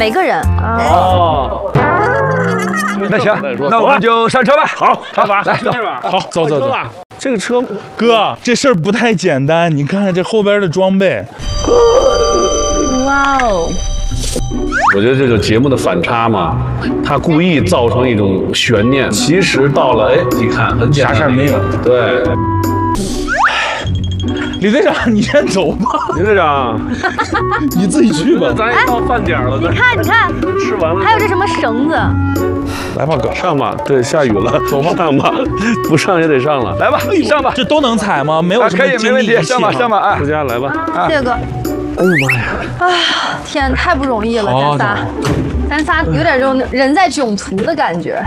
每个人。 哦。 那行，那我们就上车吧。好， 来走。 好，走。 这个车， 哥，这事儿不太简单。你看看这后边的装备。 哇哦！ 我觉得这个节目的反差嘛，他故意造成一种悬念，其实到了，哎，你看很简单， 啥事儿没有。 对。 李队长，你先走吧。 李队长， 你自己去吧。 咱也到饭点了， 你看， 吃完了， 还有这什么绳子？ 来吧，哥， 上吧。对，下雨了， 走吧， 上吧，不上也得上了。 来吧，上吧。 这都能踩吗？没有什么可以，没问题。上吧，啊！ 回家来吧。 谢谢哥。 哎呦妈呀！ 啊，天，太不容易了，咱仨有点这种人在囧途的感觉。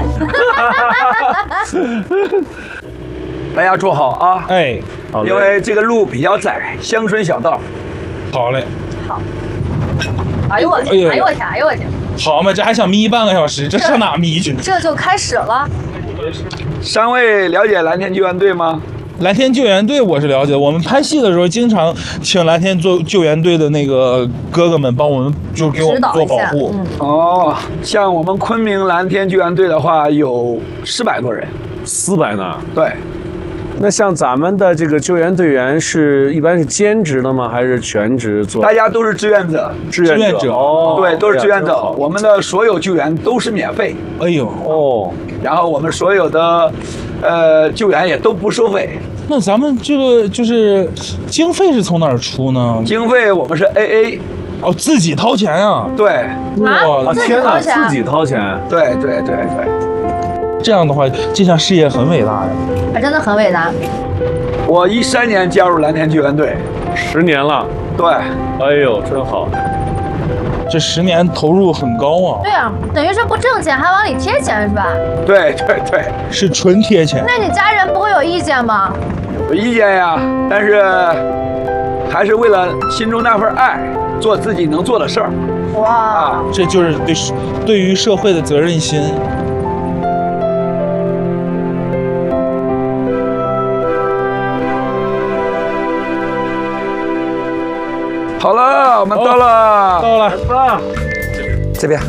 大家坐好啊！ 哎， 因为这个路比较窄，乡村小道。 好嘞。 好。哎呦我天！哎呦我天！哎呦我天！ 好嘛，这还想眯半个小时，这上哪眯去？ 这就开始了。 三位了解蓝天救援队吗？ 蓝天救援队我是了解，我们拍戏的时候经常请蓝天救援队的那个哥哥们帮我们，就给我们做保护。 哦，像我们昆明蓝天救援队的话，有400多人。 400呢？ 对。 那像咱们的这个救援队员一般是兼职的吗？还是全职做？ 大家都是志愿者。 志愿者哦，对，都是志愿者。我们的所有救援都是免费。 哎呦哦， 然后我们所有的救援也都不收费。 那咱们这个就是经费是从哪儿出呢？ 经费我们是 AA。 哦，自己掏钱啊？ 对。 哇， 天哪，自己掏钱？ 对。 这样的话，这项事业很伟大呀！ 真的很伟大。 我13年加入蓝天救援队 ，10年了。 对。 哎呦，真好。 这10年投入很高啊。 对啊，等于是不挣钱还往里贴钱是吧？ 对， 是纯贴钱。 那你家人不会有意见吗？ 有意见呀，但是还是为了心中那份爱，做自己能做的事儿。 哇， 这就是对于社会的责任心。 好了，我们到了，这边。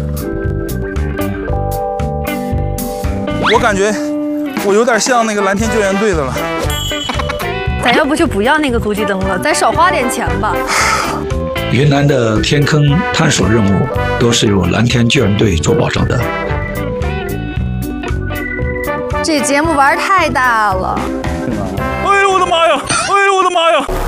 我感觉我有点像那个蓝天救援队的了。 咱要不就不要那个阻击灯了，咱少花点钱吧。 云南的天坑探索任务都是由蓝天救援队做保障的。 这节目玩太大了。 哎呦我的妈呀！哎呦我的妈呀！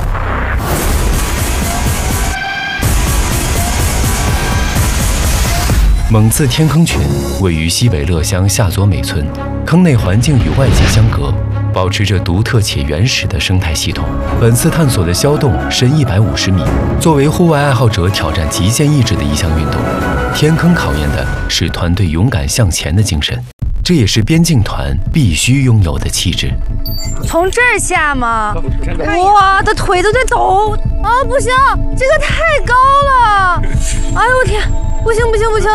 蒙自天坑群位于西北乐乡下佐美村，坑内环境与外界相隔，保持着独特且原始的生态系统。本次探索的凹洞深150米，作为户外爱好者挑战极限意志的一项运动，天坑考验的是团队勇敢向前的精神，这也是边境团必须拥有的气质。 从这儿下吗？哇，的腿都在抖啊！不行，这个太高了！哎呦我天！不行，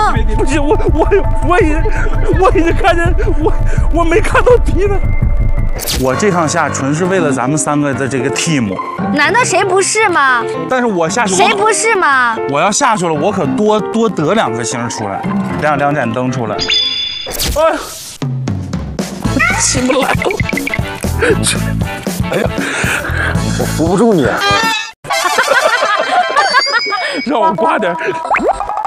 我已经看见我没看到底呢。我这趟下纯是为了咱们3个的这个 team。 难道谁不是吗？ 但是我下去， 谁不是吗？ 我要下去了，我可多得2颗星出来，亮2盏灯出来。哎呀，起不来了。 哎呀，我扶不住你。 让我挂点。